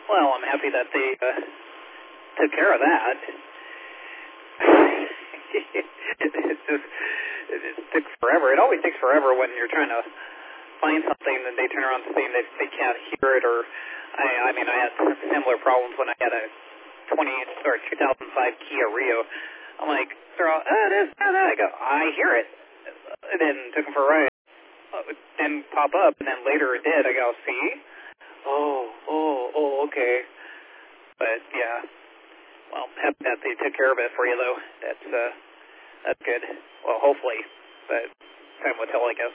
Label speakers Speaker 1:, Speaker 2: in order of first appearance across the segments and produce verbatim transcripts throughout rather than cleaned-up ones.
Speaker 1: Well, I'm happy that they uh, took care of that. It's just, it just takes forever. It always takes forever when you're trying to find something and they turn around saying that they can't hear it, or, I, I mean, I had similar problems when I had a twenty or two thousand five Kia Rio. I'm like, they're all, oh, this, oh, that. I go, I hear it. And then took them for a ride. It didn't pop up, and then later it did. I go, see? Oh, oh, oh, okay. But, yeah. Well, happy that they took care of it for you, though. That's, uh, that's good. Well, hopefully. But time will tell, I guess.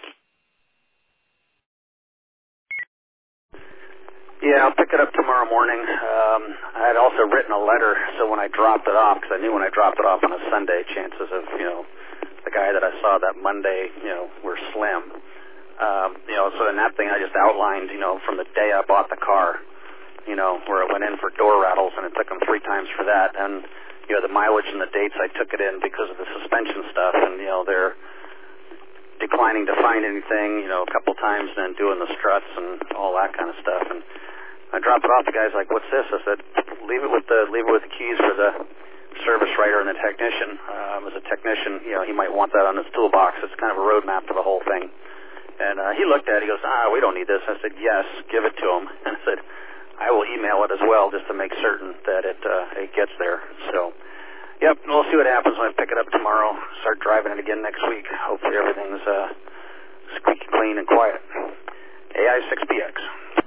Speaker 2: Yeah, I'll pick it up tomorrow morning. Um, I had also written a letter, so when I dropped it off, because I knew when I dropped it off on a Sunday, chances of, you know, the guy that I saw that Monday, you know, were slim. Um, you know, so in that thing I just outlined, you know, from the day I bought the car, you know, where it went in for door rattles, and it took them three times for that, and, you know, the mileage and the dates I took it in because of the suspension stuff, and, you know, they're declining to find anything, you know, a couple times, and then doing the struts and all that kind of stuff, and I dropped it off. The guy's like, "What's this?" I said, "Leave it with the leave it with the keys for the service writer and the technician." Um, as a technician, you know, he might want that on his toolbox. It's kind of a roadmap for the whole thing. And uh, he looked at it. He goes, "Ah, we don't need this." I said, "Yes, give it to him." And I said, "I will email it as well, just to make certain that it uh, it gets there." So, yep, we'll see what happens when I pick it up tomorrow. Start driving it again next week. Hopefully everything's uh, squeaky clean and quiet. A I six B X.